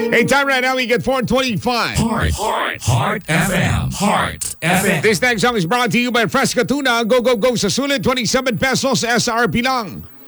Hey, time right now, we get 425. Heart FM. Heart FM. This next song is brought to you by Fresca Tuna. Go, go, go sa sulit. 27 pesos SRP lang.